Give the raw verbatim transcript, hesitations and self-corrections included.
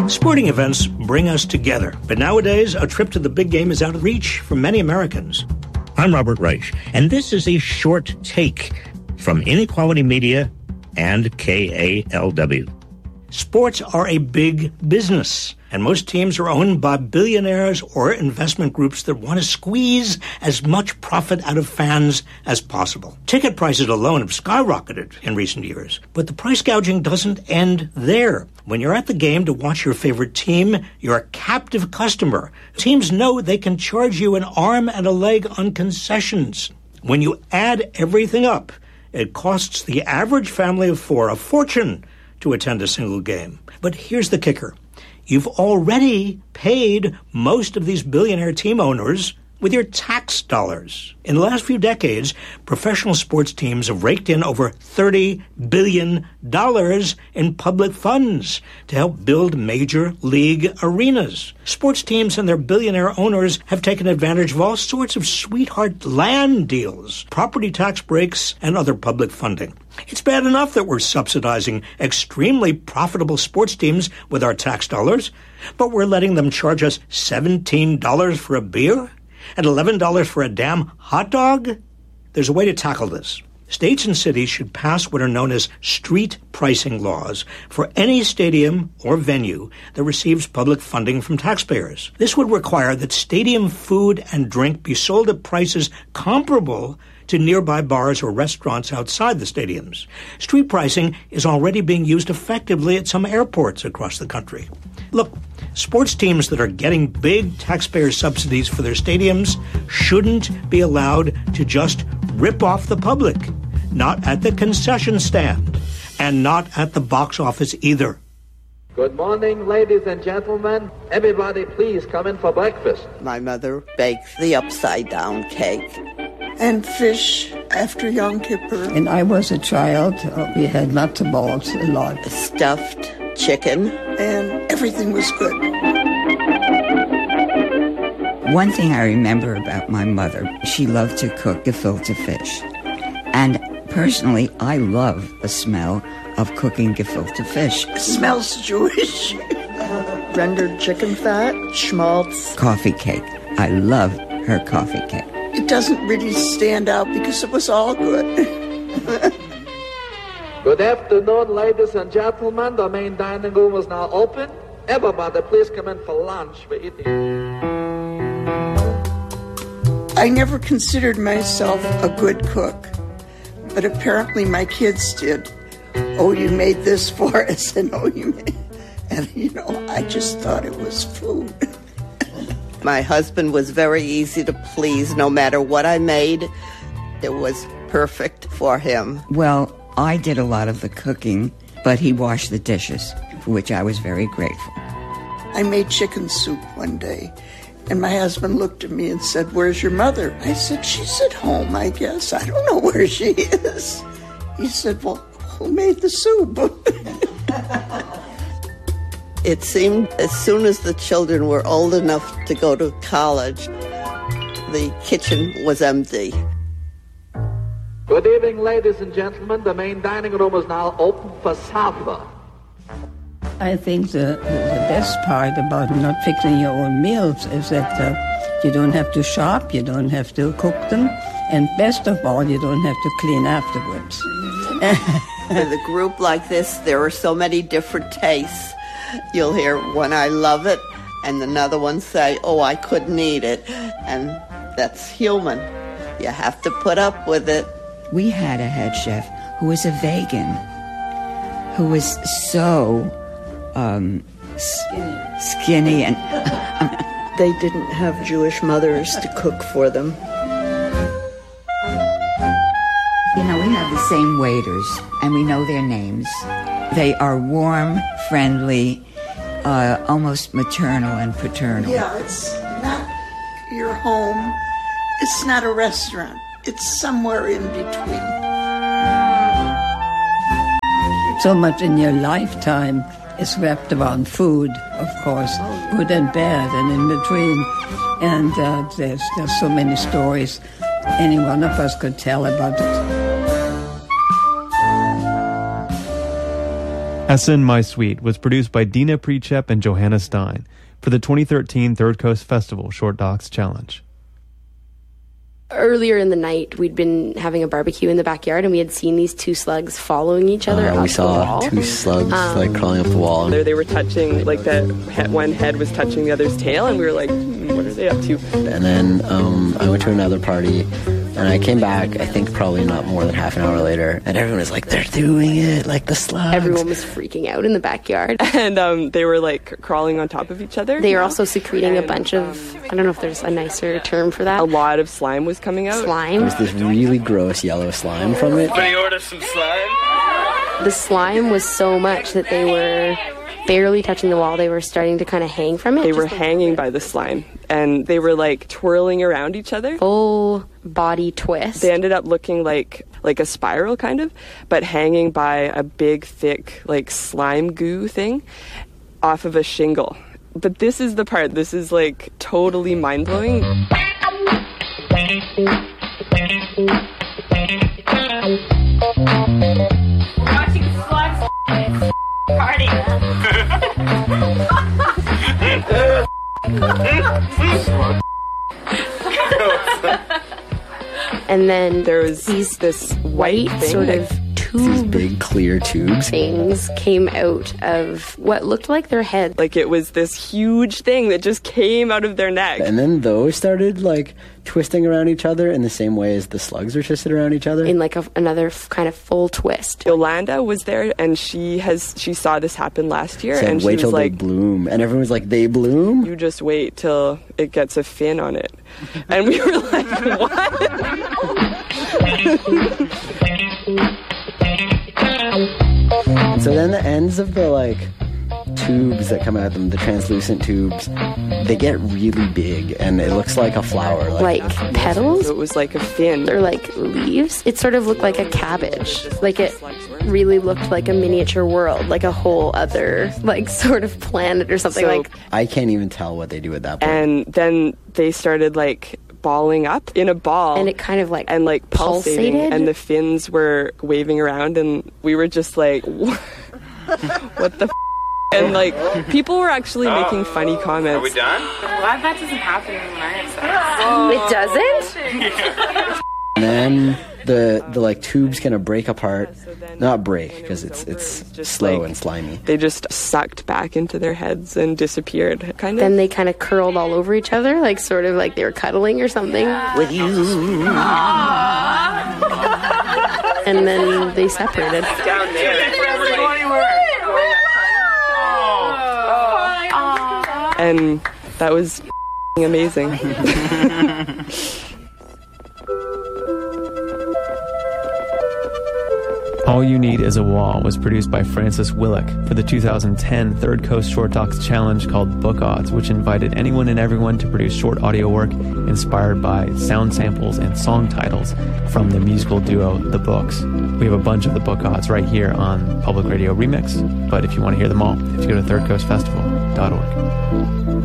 Sporting events bring us together, but nowadays a trip to the big game is out of reach for many Americans. I'm Robert Reich, and this is a short take from Inequality Media and K A L W. Sports are a big business, and most teams are owned by billionaires or investment groups that want to squeeze as much profit out of fans as possible. Ticket prices alone have skyrocketed in recent years, but the price gouging doesn't end there. When you're at the game to watch your favorite team, you're a captive customer. Teams know they can charge you an arm and a leg on concessions. When you add everything up, it costs the average family of four a fortune to attend a single game. But here's the kicker. You've already paid most of these billionaire team owners with your tax dollars. In the last few decades, professional sports teams have raked in over thirty billion dollars in public funds to help build major league arenas. Sports teams and their billionaire owners have taken advantage of all sorts of sweetheart land deals, property tax breaks, and other public funding. It's bad enough that we're subsidizing extremely profitable sports teams with our tax dollars, but we're letting them charge us seventeen dollars for a beer and eleven dollars for a damn hot dog? There's a way to tackle this. States and cities should pass what are known as street pricing laws for any stadium or venue that receives public funding from taxpayers. This would require that stadium food and drink be sold at prices comparable to nearby bars or restaurants outside the stadiums. Street pricing is already being used effectively at some airports across the country. Look, sports teams that are getting big taxpayer subsidies for their stadiums shouldn't be allowed to just rip off the public. Not at the concession stand, and not at the box office either. Good morning, ladies and gentlemen. Everybody, please come in for breakfast. My mother baked the upside-down cake. And fish after Yom Kippur. And I was a child. Uh, we had matzo balls a lot. Stuffed chicken. And everything was good. One thing I remember about my mother, she loved to cook gefilte fish. And personally, I love the smell of cooking gefilte fish. It smells Jewish. Rendered chicken fat, schmaltz. Coffee cake. I love her coffee cake. It doesn't really stand out because it was all good. Good afternoon, ladies and gentlemen. The main dining room is now open. Everybody, please come in for lunch. We're eating. I never considered myself a good cook, but apparently my kids did. Oh, you made this for us, and oh, you made... And, you know, I just thought it was food. My husband was very easy to please. No matter what I made, it was perfect for him. Well, I did a lot of the cooking, but he washed the dishes, for which I was very grateful. I made chicken soup one day, and my husband looked at me and said, "Where's your mother?" I said, "She's at home, I guess. I don't know where she is." He said, "Well, who made the soup?" It seemed as soon as the children were old enough to go to college, the kitchen was empty. Good evening, ladies and gentlemen. The main dining room is now open for supper. I think the, the best part about not fixing your own meals is that uh, you don't have to shop, you don't have to cook them, and best of all, you don't have to clean afterwards. With a group like this, there are so many different tastes. You'll hear one, "I love it," and another one say, "Oh, I couldn't eat it." And that's human. You have to put up with it. We had a head chef who was a vegan, who was so um, skinny. skinny and They didn't have Jewish mothers to cook for them. You know, we have the same waiters, and we know their names. They are warm, friendly, uh, almost maternal and paternal. Yeah, it's not your home. It's not a restaurant. It's somewhere in between. So much in your lifetime is wrapped around food, of course, good and bad, and in between. And uh, there's, there's so many stories any one of us could tell about it. Essen, My Sweet was produced by Dina Prichep and Johanna Stein for the twenty thirteen Third Coast Festival Short Docs Challenge. Earlier in the night, we'd been having a barbecue in the backyard, and we had seen these two slugs following each other uh, up we saw the wall. two slugs um, like crawling up the wall. They, they were touching, like the one head was touching the other's tail, and we were like, hmm, what are they up to? And then um, I went to another party, and I came back, I think probably not more than half an hour later, and everyone was like, they're doing it, like the slugs. Everyone was freaking out in the backyard. And um, they were like crawling on top of each other. They were also secreting a bunch of, I don't know if there's a nicer term for that. A lot of slime was coming out. Slime. There was this really gross yellow slime from it. Somebody order some slime? The slime was so much that they were barely touching the wall. They were starting to kind of hang from it. They were hanging by the slime, and they were like twirling around each other. Full body twist. They ended up looking like like a spiral kind of, but hanging by a big thick like slime goo thing off of a shingle. But this is the part, this is like totally mind-blowing. Watching slugs party. And then there was these this white sort of tube These big clear tubes things came out of what looked like their head. Like it was this huge thing that just came out of their neck. And then those started like twisting around each other in the same way as the slugs are twisted around each other. In like a, another f- kind of full twist. Yolanda was there, and she has she saw this happen last year, Said, and she wait was till like, they bloom. And everyone was like, they bloom? You just wait till it gets a fin on it. And we were like, what? So then the ends of the like tubes that come out of them, the translucent tubes, they get really big, and it looks like a flower. Like, like petals? It was like a fin. Or like leaves. It sort of looked like a cabbage. Like it really looked like a miniature world, like a whole other like sort of planet or something. So, like I can't even tell what they do at that point. And then they started like balling up in a ball, and it kind of like and like pulsating, pulsated, and the fins were waving around, and we were just like, what the f-? And like people were actually oh. making funny comments. Are we done? I'm glad that doesn't happen when I have sex. It doesn't? And then the the like tubes kind of break apart, not break because it's it's just slow like, and slimy. They just sucked back into their heads and disappeared. Kind of. Then they kind of curled all over each other, like sort of like they were cuddling or something. With you. And then they separated. Down there. And that was amazing. All You Need Is a Wall was produced by Francis Willick for the two thousand ten Third Coast Short Docs Challenge called Book Odds, which invited anyone and everyone to produce short audio work inspired by sound samples and song titles from the musical duo The Books. We have a bunch of the Book Odds right here on Public Radio Remix, but if you want to hear them all, you have to go to third coast festival dot org.